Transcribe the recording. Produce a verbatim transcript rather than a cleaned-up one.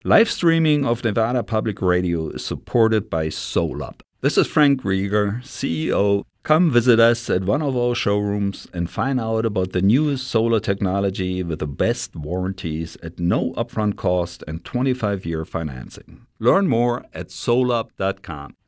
Live streaming of Nevada Public Radio is supported by SolUp. This is Frank Rieger, C E O. Come visit us at one of our showrooms and find out about the newest solar technology with the best warranties at no upfront cost and twenty-five year financing. Learn more at solup dot com.